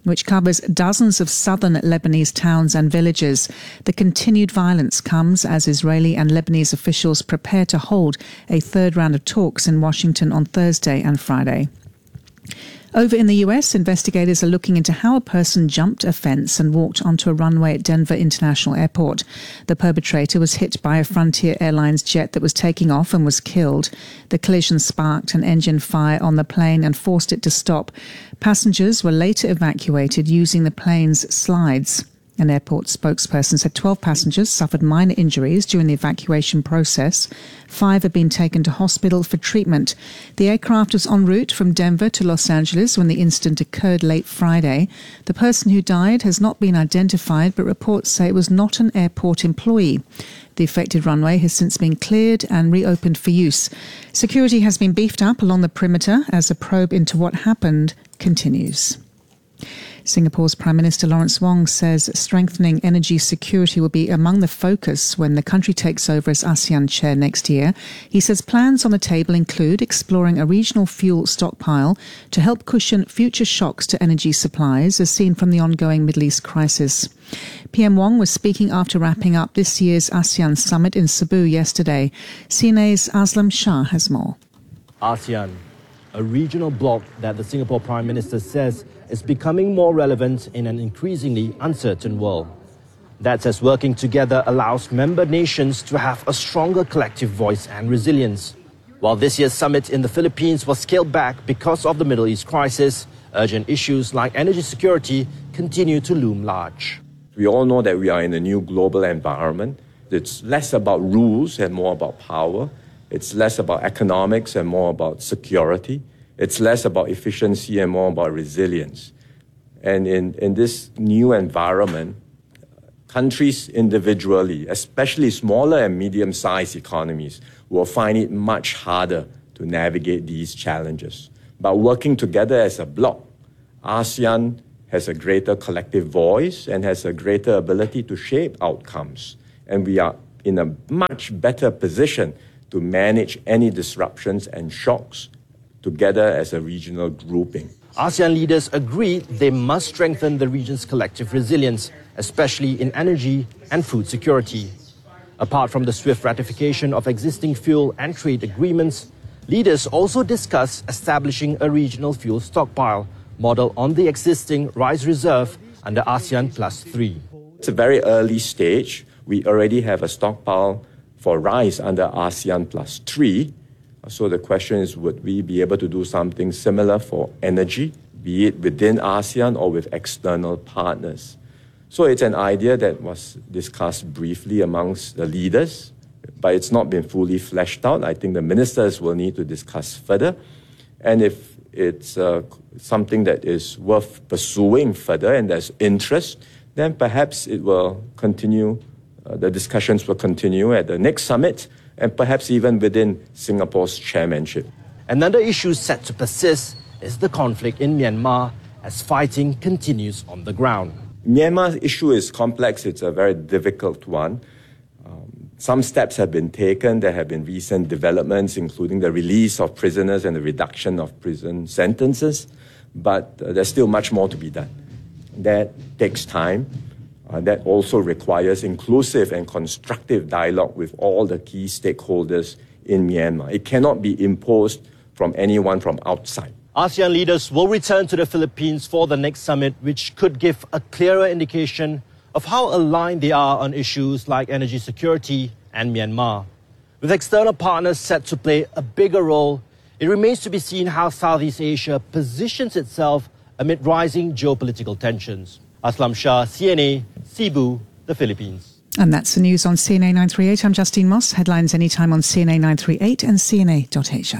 which covers dozens of southern Lebanese towns and villages. The continued violence comes as Israeli and Lebanese officials prepare to hold a third round of talks in Washington on Thursday and Friday. Over in the U S, investigators are looking into how a person jumped a fence and walked onto a runway at Denver International Airport. The perpetrator was hit by a Frontier Airlines jet that was taking off and was killed. The collision sparked an engine fire on the plane and forced it to stop. Passengers were later evacuated using the plane's slides. An airport spokesperson said twelve passengers suffered minor injuries during the evacuation process. Five have been taken to hospital for treatment. The aircraft was en route from Denver to Los Angeles when the incident occurred late Friday. The person who died has not been identified, but reports say it was not an airport employee. The affected runway has since been cleared and reopened for use. Security has been beefed up along the perimeter as a probe into what happened continues. Singapore's Prime Minister Lawrence Wong says strengthening energy security will be among the focus when the country takes over as ASEAN chair next year. He says plans on the table include exploring a regional fuel stockpile to help cushion future shocks to energy supplies as seen from the ongoing Middle East crisis. P M Wong was speaking after wrapping up this year's ASEAN summit in Cebu yesterday. C N A's Aslam Shah has more. ASEAN, a regional bloc that the Singapore Prime Minister says is becoming more relevant in an increasingly uncertain world. That's as working together allows member nations to have a stronger collective voice and resilience. While this year's summit in the Philippines was scaled back because of the Middle East crisis, urgent issues like energy security continue to loom large. We all know that we are in a new global environment. It's less about rules and more about power. It's less about economics and more about security. It's less about efficiency and more about resilience. And in, in this new environment, countries individually, especially smaller and medium-sized economies, will find it much harder to navigate these challenges. But working together as a bloc, ASEAN has a greater collective voice and has a greater ability to shape outcomes. And we are in a much better position to manage any disruptions and shocks together as a regional grouping. ASEAN leaders agreed they must strengthen the region's collective resilience, especially in energy and food security. Apart from the swift ratification of existing fuel and trade agreements, leaders also discussed establishing a regional fuel stockpile model on the existing rice reserve under ASEAN Plus three. It's a very early stage. We already have a stockpile for rice under ASEAN Plus three. So the question is, would we be able to do something similar for energy, be it within ASEAN or with external partners? So it's an idea that was discussed briefly amongst the leaders, but it's not been fully fleshed out. I think the ministers will need to discuss further. And if it's uh, something that is worth pursuing further and there's interest, then perhaps it will continue, uh, the discussions will continue at the next summit, and perhaps even within Singapore's chairmanship. Another issue set to persist is the conflict in Myanmar as fighting continues on the ground. Myanmar's issue is complex. It's a very difficult one. Um, some steps have been taken. There have been recent developments, including the release of prisoners and the reduction of prison sentences. But uh, there's still much more to be done. That takes time. Uh, that also requires inclusive and constructive dialogue with all the key stakeholders in Myanmar. It cannot be imposed from anyone from outside. ASEAN leaders will return to the Philippines for the next summit, which could give a clearer indication of how aligned they are on issues like energy security and Myanmar. With external partners set to play a bigger role, it remains to be seen how Southeast Asia positions itself amid rising geopolitical tensions. Aslam Shah, C N A, Cebu, the Philippines. And that's the news on C N A nine thirty-eight. I'm Justine Moss. Headlines anytime on C N A nine thirty-eight and C N A dot Asia.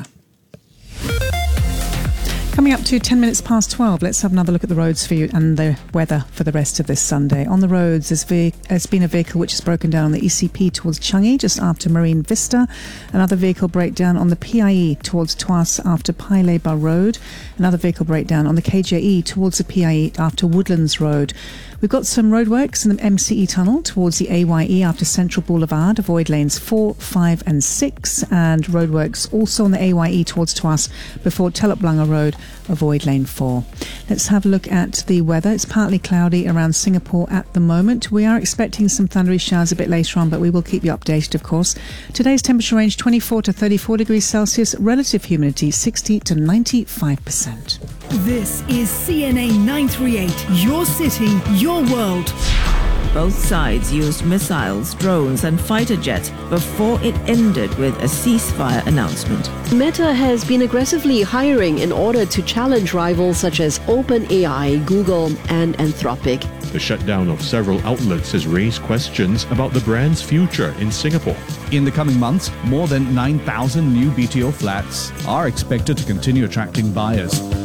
Coming up to ten minutes past twelve, let's have another look at the roads for you and the weather for the rest of this Sunday. On the roads, there's, ve- there's been a vehicle which has broken down on the E C P towards Changi just after Marine Vista. Another vehicle breakdown on the P I E towards Tuas after Pai Lebar Road. Another vehicle breakdown on the K J E towards the P I E after Woodlands Road. We've got some roadworks in the M C E tunnel towards the A Y E after Central Boulevard. Avoid lanes four, five and six. And roadworks also on the A Y E towards Tuas before Telok Blangah Road avoid lane four. Let's have a look at the weather. It's partly cloudy around Singapore at the moment. We are expecting some thundery showers a bit later on, but we will keep you updated, of course. Today's temperature range twenty-four to thirty-four degrees Celsius, relative humidity sixty to ninety-five percent. This is C N A nine thirty-eight, your city, your world. Both sides used missiles, drones and fighter jets before it ended with a ceasefire announcement. Meta has been aggressively hiring in order to challenge rivals such as OpenAI, Google and Anthropic. The shutdown of several outlets has raised questions about the brand's future in Singapore. In the coming months, more than nine thousand new B T O flats are expected to continue attracting buyers.